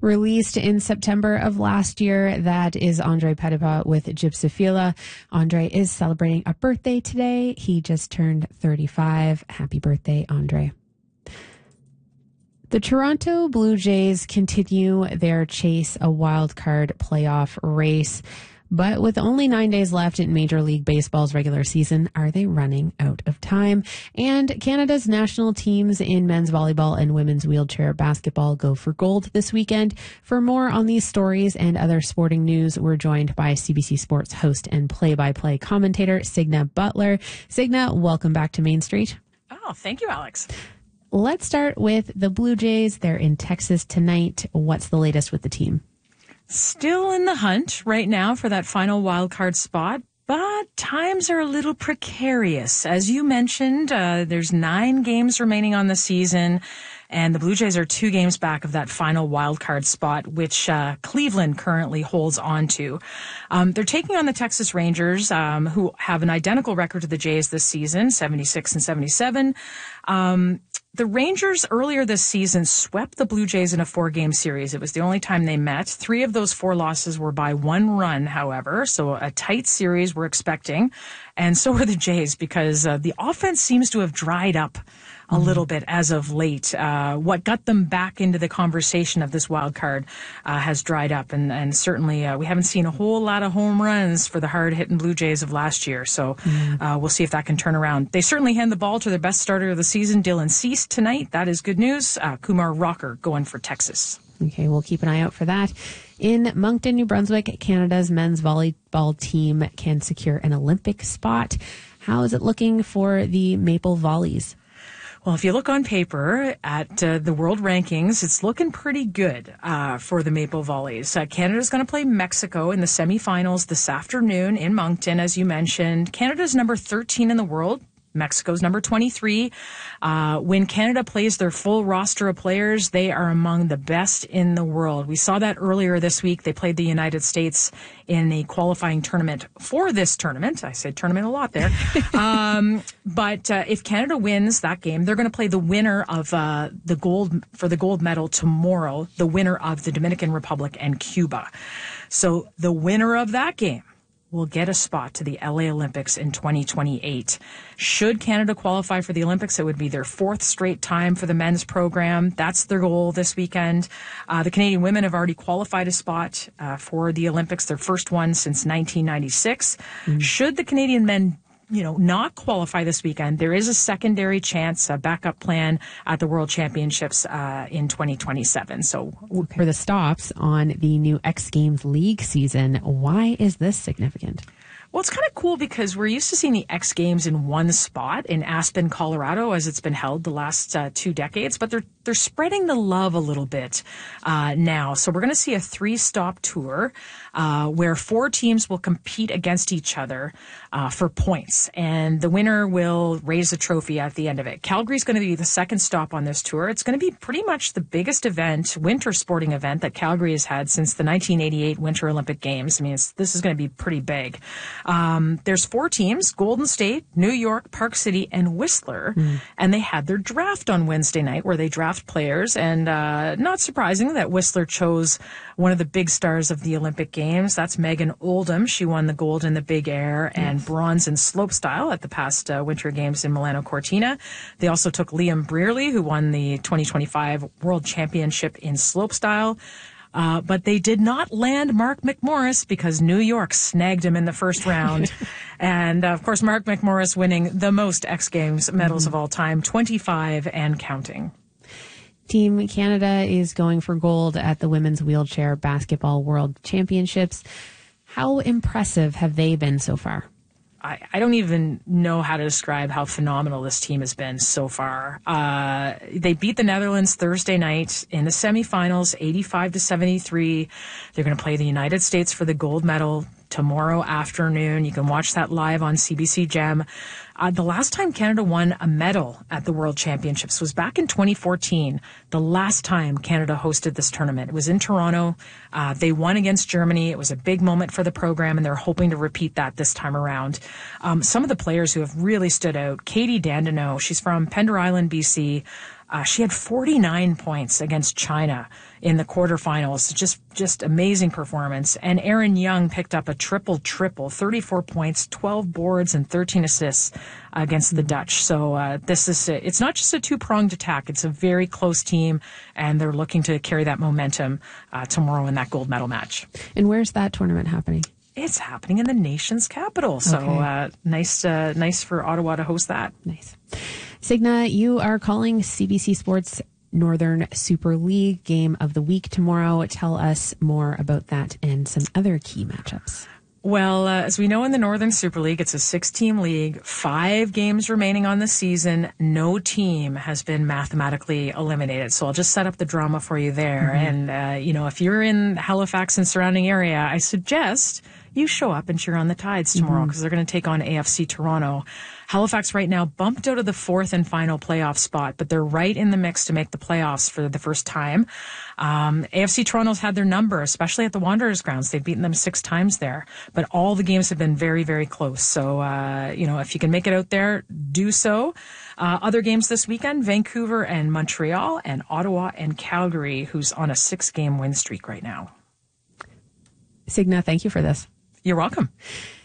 Released in September of last year, that is Andre Petipa with Gypsophila. Andre is celebrating a birthday today. He just turned 35. Happy birthday, Andre. The Toronto Blue Jays continue their chase a wild card playoff race. But with only 9 days left in Major League Baseball's regular season, are they running out of time? And Canada's national teams in men's volleyball and women's wheelchair basketball go for gold this weekend. For more on these stories and other sporting news, we're joined by CBC Sports host and play-by-play commentator, Signa Butler. Signa, welcome back to Main Street. Oh, thank you, Alex. Let's start with the Blue Jays. They're in Texas tonight. What's the latest with the team? Still in the hunt right now for that final wild card spot, but times are a little precarious. As you mentioned, there's 9 games remaining on the season, and the Blue Jays are 2 games back of that final wild card spot, which Cleveland currently holds on to. They're taking on the Texas Rangers, who have an identical record to the Jays this season, 76 and 77. The Rangers earlier this season swept the Blue Jays in a 4-game series. It was the only time they met. 3 of those 4 losses were by 1 run, however, so a tight series we're expecting. And so are the Jays, because the offense seems to have dried up a little bit as of late. What got them back into the conversation of this wild card has dried up, and certainly we haven't seen a whole lot of home runs for the hard-hitting Blue Jays of last year, so we'll see if that can turn around. They certainly hand the ball to their best starter of the season, Dylan Cease, tonight. That is good news. Kumar Rocker going for Texas. Okay, we'll keep an eye out for that. In Moncton, New Brunswick, Canada's men's volleyball team can secure an Olympic spot. How is it looking for the Maple Volleys? Well, if you look on paper at the world rankings, it's looking pretty good for the Maple Volleys. Canada's going to play Mexico in the semifinals this afternoon in Moncton, as you mentioned. Canada's number 13 in the world. Mexico's number 23. When Canada plays their full roster of players, they are among the best in the world. We saw that earlier this week. They played the United States in a qualifying tournament for this tournament. I said tournament a lot there. But if Canada wins that game, they're going to play the winner of the gold medal tomorrow, the winner of the Dominican Republic and Cuba. So the winner of that game will get a spot to the LA Olympics in 2028. Should Canada qualify for the Olympics, it would be their 4th straight time for the men's program. That's their goal this weekend. The Canadian women have already qualified a spot for the Olympics, their first one since 1996. Should the Canadian men not qualify this weekend, there is a secondary chance, a backup plan at the World Championships in 2027. So for the stops on the new X Games League season, why is this significant? Well, it's kind of cool because we're used to seeing the X Games in one spot in Aspen, Colorado, as it's been held the last 2 decades, but they're spreading the love a little bit now. So we're going to see a 3-stop tour where 4 teams will compete against each other for points, and the winner will raise a trophy at the end of it. Calgary's going to be the 2nd stop on this tour. It's going to be pretty much the biggest winter sporting event that Calgary has had since the 1988 Winter Olympic Games. I mean, this is going to be pretty big. There's 4 teams: Golden State, New York, Park City, and Whistler. And they had their draft on Wednesday night where they draft players. And not surprising that Whistler chose one of the big stars of the Olympic Games. That's Megan Oldham. She won the gold in the big air and bronze in slopestyle at the past Winter Games in Milano Cortina. They also took Liam Brearley, who won the 2025 World Championship in slopestyle. But they did not land Mark McMorris because New York snagged him in the first round. And, of course, Mark McMorris winning the most X Games medals of all time, 25 and counting. Team Canada is going for gold at the Women's Wheelchair Basketball World Championships. How impressive have they been so far? I don't even know how to describe how phenomenal this team has been so far. They beat the Netherlands Thursday night in the semifinals, 85-73. They're going to play the United States for the gold medal tomorrow afternoon. You can watch that live on CBC Gem. The last time Canada won a medal at the World Championships was back in 2014, the last time Canada hosted this tournament. It was in Toronto. They won against Germany. It was a big moment for the program, and they're hoping to repeat that this time around. Some of the players who have really stood out: Katie Dandeneau, she's from Pender Island, BC. She had 49 points against China in the quarterfinals. Just amazing performance. And Erin Young picked up a triple, 34 points, 12 boards, and 13 assists against the Dutch. So it's not just a two-pronged attack. It's a very close team, and they're looking to carry that momentum tomorrow in that gold medal match. And where's that tournament happening? It's happening in the nation's capital. So nice for Ottawa to host that. Nice. Signa, you are calling CBC Sports Northern Super League game of the week tomorrow. Tell us more about that and some other key matchups. Well, as we know in the Northern Super League, it's a 6-team league, 5 games remaining on the season. No team has been mathematically eliminated. So I'll just set up the drama for you there. Mm-hmm. And, if you're in Halifax and surrounding area, I suggest you show up and cheer on the Tides tomorrow because they're going to take on AFC Toronto. Halifax right now bumped out of the 4th and final playoff spot, but they're right in the mix to make the playoffs for the first time. AFC Toronto's had their number, especially at the Wanderers grounds. They've beaten them 6 times there, but all the games have been very, very close. So, if you can make it out there, do so. Other games this weekend, Vancouver and Montreal, and Ottawa and Calgary, who's on a 6-game win streak right now. Signa, thank you for this. You're welcome.